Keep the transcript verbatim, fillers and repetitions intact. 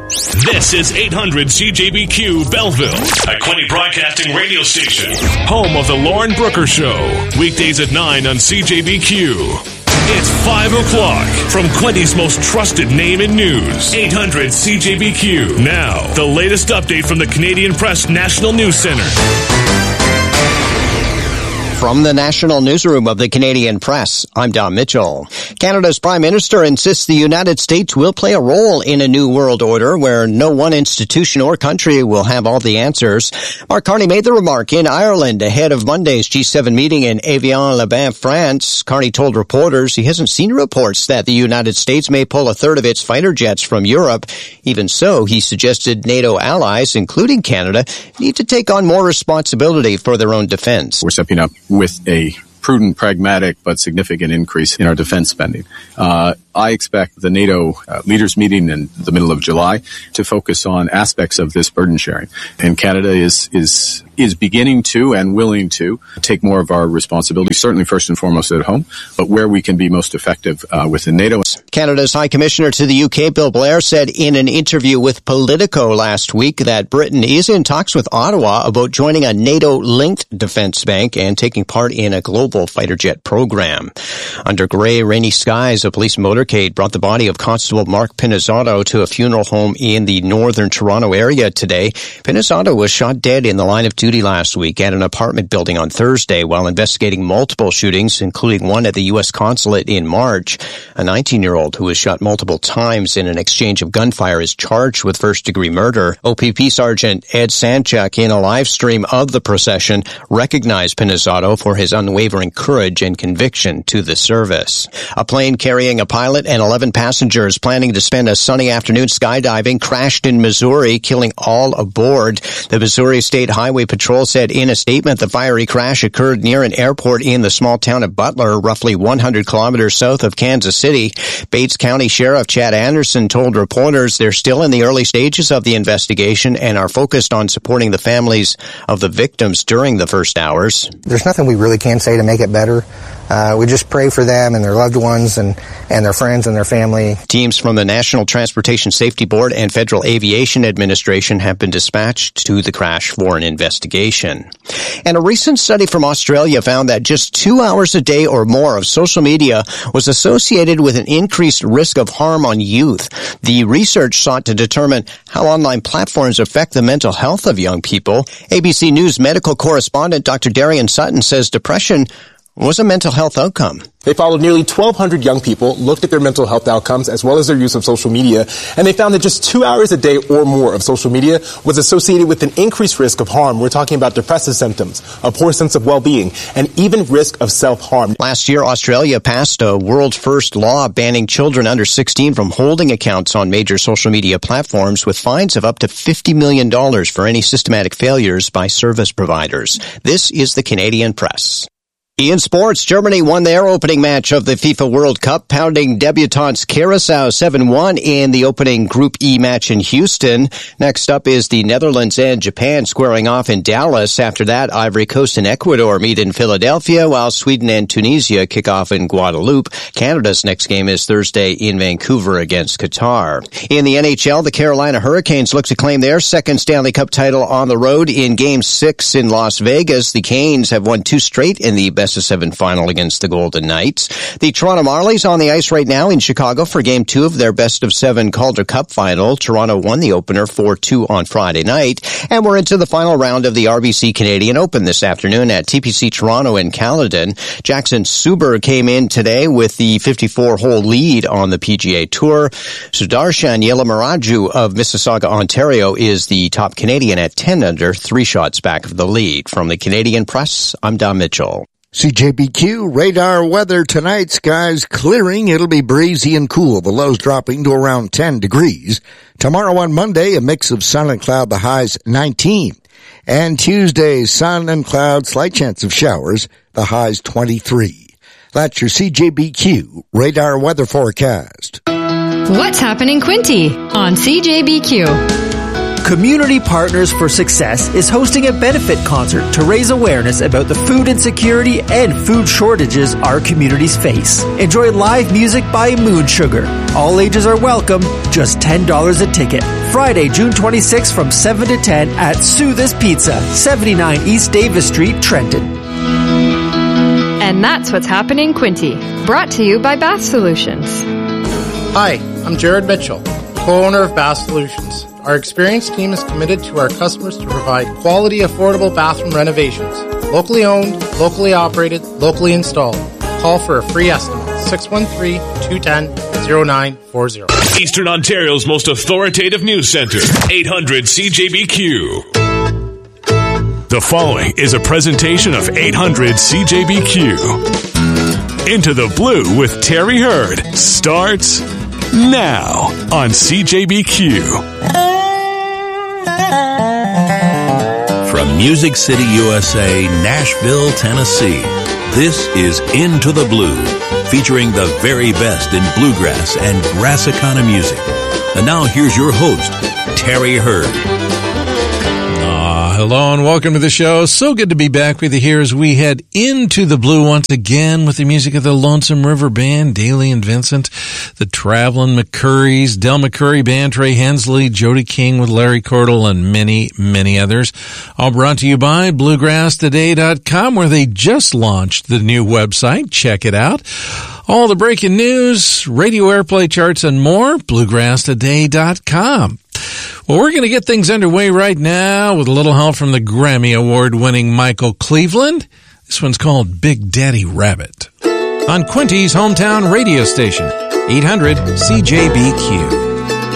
This is eight hundred C J B Q Belleville, a Quinte Broadcasting radio station. Home of the Lauren Brooker Show. Weekdays at nine on C J B Q. It's five o'clock from Quinte's most trusted name in news. eight hundred C J B Q. Now, the latest update from the Canadian Press National News Center. From the National Newsroom of the Canadian Press, I'm Don Mitchell. Canada's Prime Minister insists the United States will play a role in a new world order where no one institution or country will have all the answers. Mark Carney made the remark in Ireland ahead of Monday's G seven meeting in Evian-les-Bains, France. Carney told reporters he hasn't seen reports that the United States may pull a third of its fighter jets from Europe. Even so, he suggested NATO allies, including Canada, need to take on more responsibility for their own defense. We're stepping up with a prudent, pragmatic, but significant increase in our defense spending. Uh, I expect the NATO uh, leaders meeting in the middle of July to focus on aspects of this burden sharing. And Canada is, is, is beginning to and willing to take more of our responsibility, certainly first and foremost at home, but where we can be most effective uh, within NATO. Canada's High Commissioner to the U K, Bill Blair, said in an interview with Politico last week that Britain is in talks with Ottawa about joining a NATO-linked defense bank and taking part in a global fighter jet program. Under gray, rainy skies, a police motorcade brought the body of Constable Mark Pinizzato to a funeral home in the northern Toronto area today. Pinizzato was shot dead in the line of duty last week at an apartment building on Thursday while investigating multiple shootings, including one at the U S consulate in March. A nineteen-year-old who was shot multiple times in an exchange of gunfire is charged with first-degree murder. O P P Sergeant Ed Sanchuk, in a live stream of the procession, recognized Pinizzato for his unwavering courage and conviction to the service. A plane carrying a pilot and eleven passengers planning to spend a sunny afternoon skydiving crashed in Missouri, killing all aboard. The Missouri State Highway Patrol said in a statement the fiery crash occurred near an airport in the small town of Butler, roughly one hundred kilometers south of Kansas City. Bates County Sheriff Chad Anderson told reporters they're still in the early stages of the investigation and are focused on supporting the families of the victims during the first hours. There's nothing we really can say to make it better. Uh, we just pray for them and their loved ones and, and their friends and their family. Teams from the National Transportation Safety Board and Federal Aviation Administration have been dispatched to the crash for an investigation. And a recent study from Australia found that just two hours a day or more of social media was associated with an increased risk of harm on youth. The research sought to determine how online platforms affect the mental health of young people. A B C News medical correspondent Doctor Darian Sutton says depression was a mental health outcome. They followed nearly twelve hundred young people, looked at their mental health outcomes as well as their use of social media, and they found that just two hours a day or more of social media was associated with an increased risk of harm. We're talking about depressive symptoms, a poor sense of well-being, and even risk of self-harm. Last year, Australia passed a world-first law banning children under sixteen from holding accounts on major social media platforms with fines of up to fifty million dollars for any systematic failures by service providers. This is the Canadian Press. In sports, Germany won their opening match of the FIFA World Cup, pounding debutantes Curaçao seven one in the opening Group E match in Houston. Next up is the Netherlands and Japan squaring off in Dallas. After that, Ivory Coast and Ecuador meet in Philadelphia, while Sweden and Tunisia kick off in Guadeloupe. Canada's next game is Thursday in Vancouver against Qatar. In the N H L, the Carolina Hurricanes look to claim their second Stanley Cup title on the road in Game six in Las Vegas. The Canes have won two straight in the best of seven final against the Golden Knights. The Toronto Marlies on the ice right now in Chicago for game two of their best of seven Calder Cup final. Toronto won the opener four two on Friday night, and we're into the final round of the R B C Canadian Open this afternoon at T P C Toronto in Caledon. Jackson Suber came in today with the fifty-four hole lead on the P G A Tour. Sudarshan Yelamaraju of Mississauga, Ontario is the top Canadian at ten under, three shots back of the lead. From the Canadian Press, I'm Don Mitchell. C J B Q radar weather tonight. Skies clearing. It'll be breezy and cool. The lows dropping to around ten degrees. Tomorrow on Monday, a mix of sun and cloud. The highs nineteen. And Tuesday, sun and cloud. Slight chance of showers. The highs twenty-three. That's your C J B Q radar weather forecast. What's happening, Quinte, on C J B Q? Community Partners for Success is hosting a benefit concert to raise awareness about the food insecurity and food shortages our communities face. Enjoy live music by Moon Sugar. All ages are welcome, just ten dollars a ticket. Friday, June twenty-sixth from seven to ten at Sooth's Pizza, seventy-nine East Davis Street, Trenton. And that's what's happening, Quinty. Brought to you by Bath Solutions. Hi, I'm Jared Mitchell, co-owner of Bath Solutions. Our experienced team is committed to our customers to provide quality, affordable bathroom renovations. Locally owned, locally operated, locally installed. Call for a free estimate, six one three, two one zero, zero nine four zero. Eastern Ontario's most authoritative news center, eight hundred C J B Q. The following is a presentation of eight hundred C J B Q. Into the Blue with Terry Hurd starts now on C J B Q. From Music City, U S A, Nashville, Tennessee, this is Into the Blue, featuring the very best in bluegrass and Brassicana music. And now here's your host, Terry Hurd. Hello and welcome to the show. So good to be back with you here as we head into the blue once again with the music of the Lonesome River Band, Daly and Vincent, the Traveling McCurries, Del McCurry Band, Trey Hensley, Jody King with Larry Cordell, and many, many others. All brought to you by bluegrass today dot com, where they just launched the new website. Check it out. All the breaking news, radio airplay charts, and more, bluegrass today dot com. Well, we're going to get things underway right now with a little help from the Grammy Award-winning Michael Cleveland. This one's called Big Daddy Rabbit on Quinty's hometown radio station, eight hundred C J B Q.